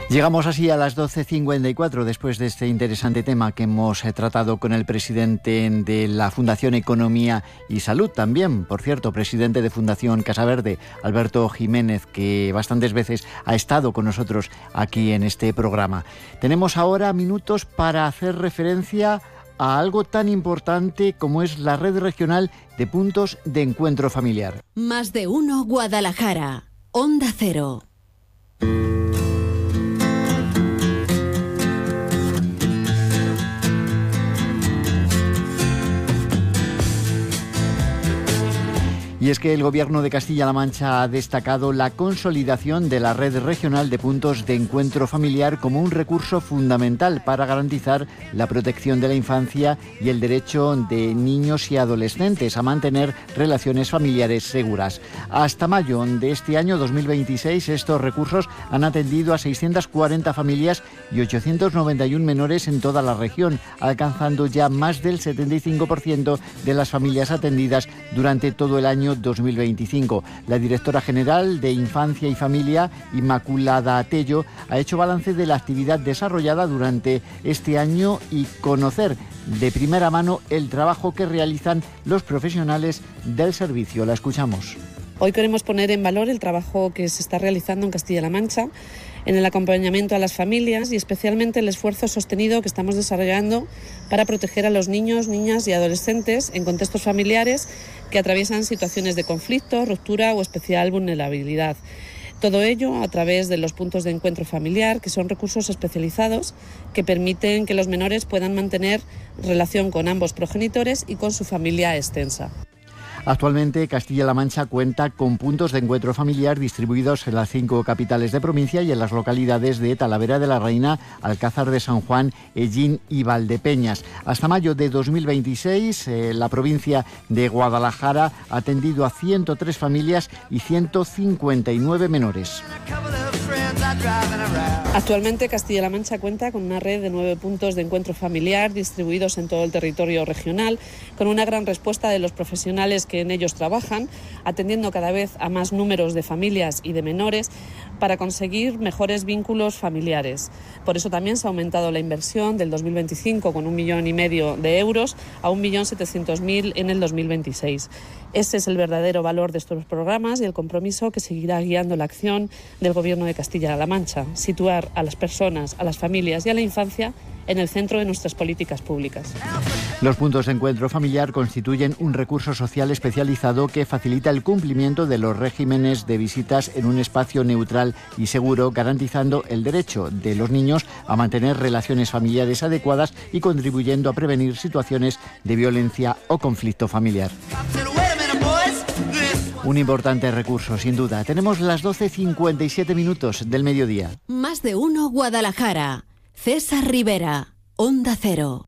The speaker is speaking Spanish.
Llegamos así a las 12:54 después de este interesante tema que hemos tratado con el presidente de la Fundación Economía y Salud también, por cierto, presidente de Fundación Casa Verde, Alberto Jiménez, que bastantes veces ha estado con nosotros aquí en este programa. Tenemos ahora minutos para hacer referencia a algo tan importante como es la red regional de puntos de encuentro familiar. Más de uno Guadalajara, Onda Cero. Y es que el Gobierno de Castilla-La Mancha ha destacado la consolidación de la red regional de puntos de encuentro familiar como un recurso fundamental para garantizar la protección de la infancia y el derecho de niños y adolescentes a mantener relaciones familiares seguras. Hasta mayo de este año 2026, estos recursos han atendido a 640 familias y 891 menores en toda la región, alcanzando ya más del 75% de las familias atendidas durante todo el año 2025. La directora general de Infancia y Familia, Inmaculada Tello, ha hecho balance de la actividad desarrollada durante este año y conocer de primera mano el trabajo que realizan los profesionales del servicio. La escuchamos. Hoy queremos poner en valor el trabajo que se está realizando en Castilla-La Mancha en el acompañamiento a las familias y especialmente el esfuerzo sostenido que estamos desarrollando para proteger a los niños, niñas y adolescentes en contextos familiares que atraviesan situaciones de conflicto, ruptura o especial vulnerabilidad. Todo ello a través de los puntos de encuentro familiar, que son recursos especializados que permiten que los menores puedan mantener relación con ambos progenitores y con su familia extensa. Actualmente, Castilla-La Mancha cuenta con puntos de encuentro familiar distribuidos en las 5 capitales de provincia y en las localidades de Talavera de la Reina, Alcázar de San Juan, Ellín y Valdepeñas. Hasta mayo de 2026, la provincia de Guadalajara ha atendido a 103 familias y 159 menores. Actualmente Castilla-La Mancha cuenta con una red de 9 puntos de encuentro familiar distribuidos en todo el territorio regional, con una gran respuesta de los profesionales que en ellos trabajan, atendiendo cada vez a más números de familias y de menores para conseguir mejores vínculos familiares. Por eso también se ha aumentado la inversión del 2025 con 1,5 millones de euros a 1.700.000 en el 2026. Ese es el verdadero valor de estos programas y el compromiso que seguirá guiando la acción del Gobierno de Castilla-La Mancha, situar a las personas, a las familias y a la infancia en el centro de nuestras políticas públicas. Los puntos de encuentro familiar constituyen un recurso social especializado que facilita el cumplimiento de los regímenes de visitas en un espacio neutral y seguro, garantizando el derecho de los niños a mantener relaciones familiares adecuadas y contribuyendo a prevenir situaciones de violencia o conflicto familiar. Un importante recurso, sin duda. Tenemos las 12:57 del mediodía. Más de uno Guadalajara. César Rivera, Onda Cero.